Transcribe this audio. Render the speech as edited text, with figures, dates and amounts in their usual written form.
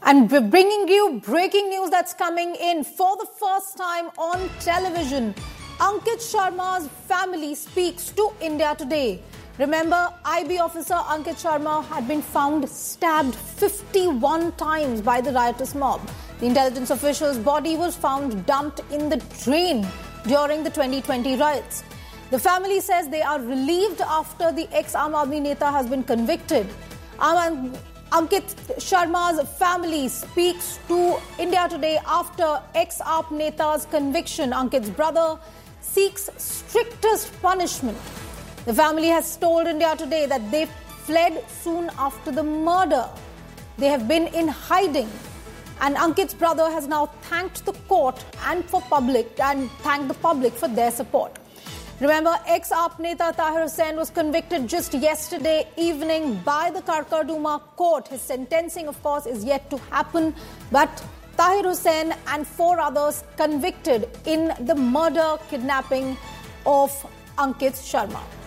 And we're bringing you breaking news that's coming in for the first time on television. Ankit Sharma's family speaks to India Today. Remember, IB officer Ankit Sharma had been found stabbed 51 times by the riotous mob. The intelligence official's body was found dumped in the drain during the 2020 riots. The family says they are relieved after the ex-Aam Aadmi Neta has been convicted. Ankit Sharma's family speaks to India Today after ex-AAP Neta's conviction. Ankit's brother seeks strictest punishment. The family has told India Today that they fled soon after the murder. They have been in hiding. And Ankit's brother has now thanked the court and thanked the public for their support. Remember, ex-AAP Neta Tahir Hussain was convicted just yesterday evening by the Karkarduma court. His sentencing, of course, is yet to happen. But Tahir Hussain and 4 others convicted in the murder, kidnapping of Ankit Sharma.